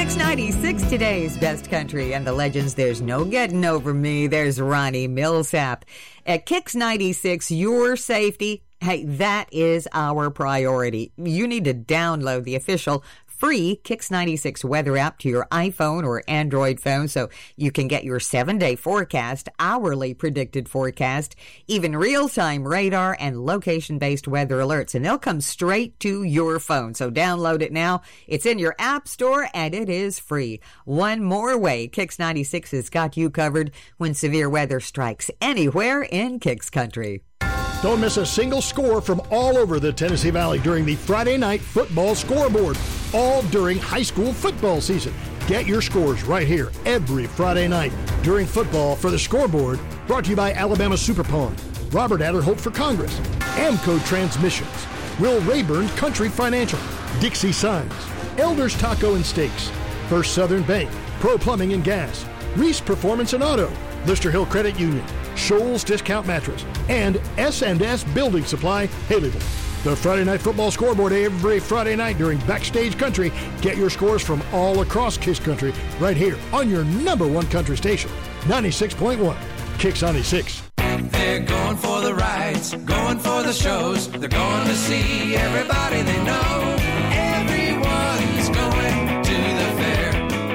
Kix 96, today's best country and the legends. There's no getting over me. There's Ronnie Millsap. At Kix 96, your safety, hey, that is our priority. You need to download the official free Kix 96 weather app to your iPhone or Android phone so you can get your 7-day forecast, hourly predicted forecast, even real-time radar and location-based weather alerts, and they'll come straight to your phone. So download it now. It's in your app store and it is free. One more way Kix 96 has got you covered when severe weather strikes anywhere in Kix country. Don't miss a single score from all over the Tennessee Valley during the Friday Night Football Scoreboard, all during high school football season. Get your scores right here every Friday night during football for the Scoreboard, brought to you by Alabama Super Pond, Robert Adler Hope for Congress, Amco Transmissions, Will Rayburn Country Financial, Dixie Signs, Elders Taco and Steaks, First Southern Bank, Pro Plumbing and Gas, Reese Performance and Auto, Lister Hill Credit Union, Shoals Discount Mattress, and S&S Building Supply, Haleyville. The Friday Night Football Scoreboard every Friday night during Backstage Country. Get your scores from all across Kiss Country right here on your number one country station, 96.1 Kix 96. They're going for the rides, going for the shows. They're going to see everybody they know. Everyone's going to the fair.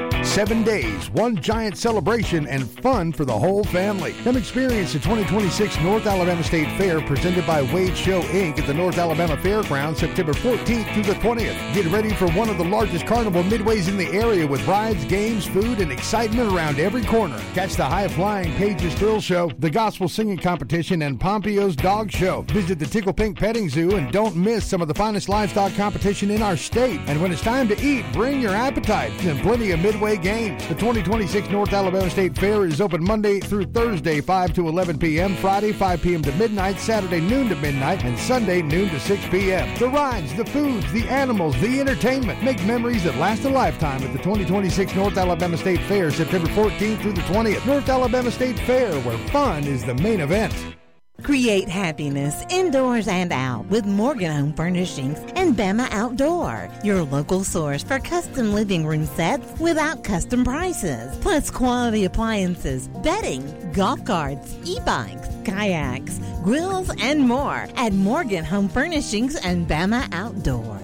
7 days, one giant celebration, and fun for the whole family. Come experience the 2026 North Alabama State Fair presented by Wade Show, Inc. at the North Alabama Fairgrounds September 14th through the 20th. Get ready for one of the largest carnival midways in the area with rides, games, food, and excitement around every corner. Catch the high-flying Pages Thrill Show, the Gospel Singing Competition, and Pompio's Dog Show. Visit the Tickle Pink Petting Zoo and don't miss some of the finest livestock competition in our state. And when it's time to eat, bring your appetite and plenty of midway games. The 2026 North Alabama State Fair is open Monday through Thursday, 5 to 11 p.m., Friday, 5 p.m. to midnight, Saturday, noon to midnight, and Sunday, noon to 6 p.m. The rides, the foods, the animals, the entertainment. Make memories that last a lifetime at the 2026 North Alabama State Fair, September 14th through the 20th. North Alabama State Fair, where fun is the main event. Create happiness indoors and out with Morgan Home Furnishings and Bama Outdoor, your local source for custom living room sets without custom prices, plus quality appliances, bedding, golf carts, e-bikes, kayaks, grills, and more at Morgan Home Furnishings and Bama Outdoor.